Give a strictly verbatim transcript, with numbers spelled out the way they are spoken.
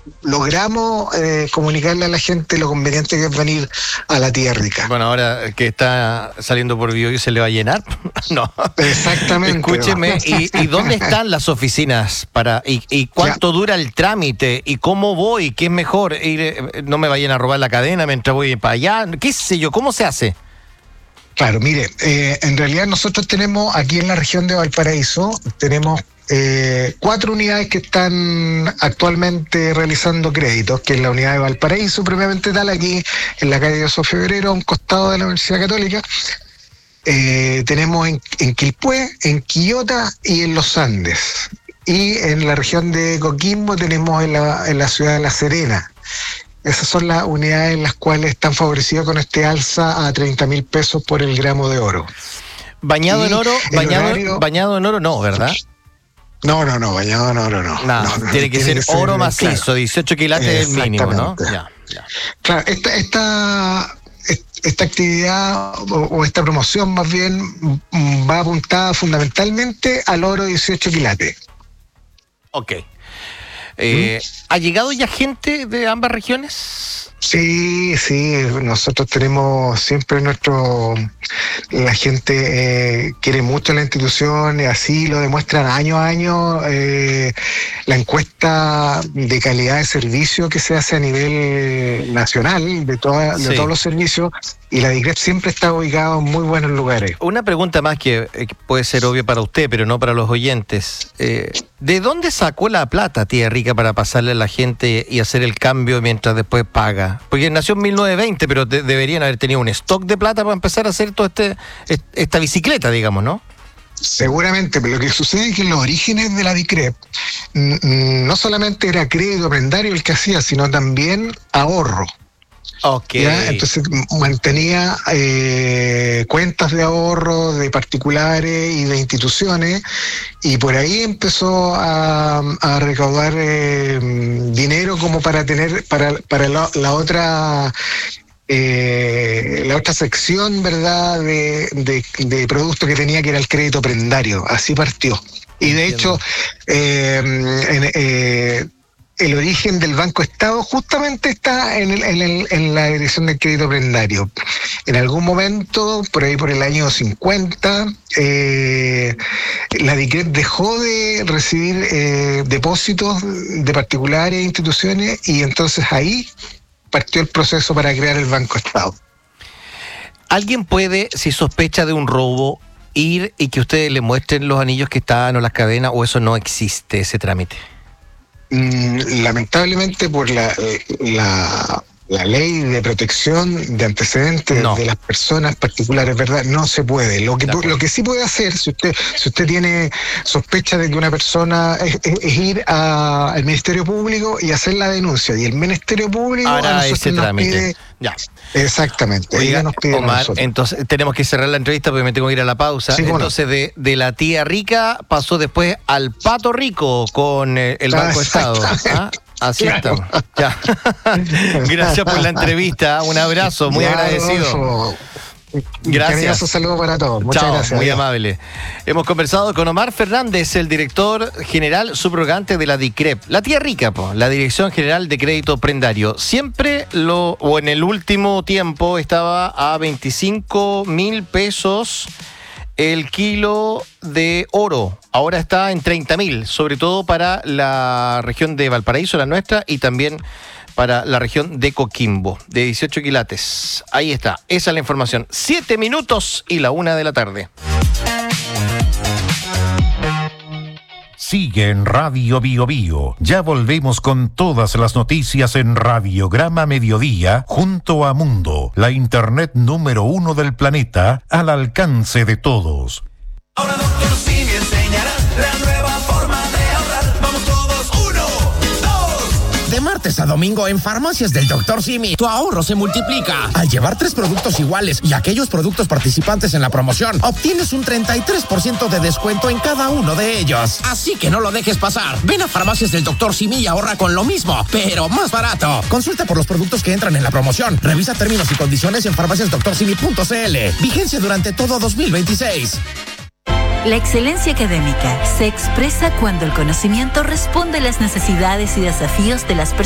logramos eh, comunicarle a la gente lo conveniente que es venir a la Tía Rica. Bueno, ahora que está saliendo por Biobío, ¿se le va a llenar? No. Exactamente. Escúcheme, ¿y, y dónde están las oficinas? para y, y cuánto ya. dura el trámite? ¿Y cómo voy? ¿Qué es mejor? Ir, ¿No me vayan a robar la cadena mientras voy para allá? ¿Qué sé yo? ¿Cómo se hace? Claro, mire, eh, en realidad nosotros tenemos aquí en la región de Valparaíso, tenemos eh, cuatro unidades que están actualmente realizando créditos, que es la unidad de Valparaíso, propiamente tal, aquí en la calle dos de febrero, a un costado de la Universidad Católica. Eh, tenemos en, en Quilpué, en Quillota y en los Andes. Y en la región de Coquimbo tenemos en la, en la ciudad de La Serena. Esas son las unidades en las cuales están favorecidas con este alza a treinta mil pesos por el gramo de oro. ¿Bañado y en oro? Bañado, horario... ¿Bañado en oro no, verdad? No, no, no, bañado en oro no. Nah, no, no tiene que tiene ser que oro ser, macizo, claro. dieciocho quilates es el mínimo, ¿no? Ya, ya. Claro, esta, esta, esta actividad o, o esta promoción más bien va apuntada fundamentalmente al oro dieciocho quilates. Ok. Eh, ¿Mm? ¿Ha llegado ya gente de ambas regiones? Sí, sí, nosotros tenemos siempre nuestro, la gente eh, quiere mucho la institución y así lo demuestran año a año eh, la encuesta de calidad de servicio que se hace a nivel nacional de, toda, de sí. todos los servicios, y la DICREP siempre está ubicada en muy buenos lugares. Una pregunta más que eh, puede ser obvia para usted, pero no para los oyentes. Eh, ¿De dónde sacó la plata, Tía Rica, para pasarle a la gente y hacer el cambio mientras después paga? Porque nació en mil novecientos veinte, pero de, deberían haber tenido un stock de plata para empezar a hacer toda este, esta bicicleta, digamos, ¿no? Seguramente, pero lo que sucede es que en los orígenes de la DICREP no solamente era crédito prendario el que hacía, sino también ahorro. Okay. ¿Ya? Entonces mantenía eh, cuentas de ahorro de particulares y de instituciones, y por ahí empezó a, a recaudar eh, dinero como para tener para, para la, la otra eh, la otra sección, ¿verdad?, de, de, de producto que tenía, que era el crédito prendario. Así partió. Y de Entiendo. hecho eh, en, eh, el origen del Banco Estado justamente está en, el, en, el, en la dirección del crédito prendario. En algún momento, por ahí por el año cincuenta, eh, la DICREP dejó de recibir eh, depósitos de particulares e instituciones, y entonces ahí partió el proceso para crear el Banco Estado. ¿Alguien puede, si sospecha de un robo, ir y que ustedes le muestren los anillos que están o las cadenas, o eso no existe, ese trámite? Mm, lamentablemente por la, la, la ley de protección de antecedentes no. de las personas particulares, ¿verdad? No se puede. Lo que, lo que sí puede hacer, si usted si usted tiene sospecha de que una persona es, es, es ir a, al Ministerio Público y hacer la denuncia, y el Ministerio Público hará ese nos trámite. Pide, ya. Exactamente. Oiga, nos pide Omar, entonces tenemos que cerrar la entrevista porque me tengo que ir a la pausa. Sí, entonces bueno. de, de la Tía Rica pasó después al Pato Rico con eh, el Banco ah, Estado. ¿Ah? Así claro. estamos. Ya. Gracias por la entrevista. Un abrazo, muy ya, agradecido. Adolfo. Gracias. Un saludo para todos. Muchas Chao, gracias. Muy amable. Hemos conversado con Omar Fernández, el director general subrogante de la DICREP. La Tía Rica, po, la Dirección General de Crédito Prendario. Siempre lo, o en el último tiempo, estaba a veinticinco mil pesos el kilo de oro. Ahora está en treinta mil, sobre todo para la región de Valparaíso, la nuestra, y también para la región de Coquimbo, de dieciocho quilates. Ahí está, esa es la información. Siete minutos y la una de la tarde. Sigue en Radio Bio Bio. Ya volvemos con todas las noticias en Radiograma Mediodía, junto a Mundo, la internet número uno del planeta, al alcance de todos. Ahora doctor Simi enseñará la nueva forma de ahorrar. Vamos todos, uno, dos. De martes a domingo en Farmacias del doctor Simi, tu ahorro se multiplica. Al llevar tres productos iguales y aquellos productos participantes en la promoción, obtienes un treinta y tres por ciento de descuento en cada uno de ellos. Así que no lo dejes pasar. Ven a Farmacias del doctor Simi y ahorra con lo mismo, pero más barato. Consulta por los productos que entran en la promoción. Revisa términos y condiciones en farmacias doctor simi punto c l. Vigencia durante todo dos mil veintiséis. La excelencia académica se expresa cuando el conocimiento responde a las necesidades y desafíos de las personas